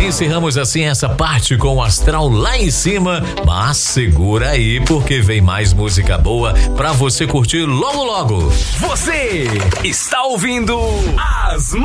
encerramos assim essa parte com o astral lá em cima, mas segura aí porque vem mais música boa pra você curtir logo logo. Você está ouvindo as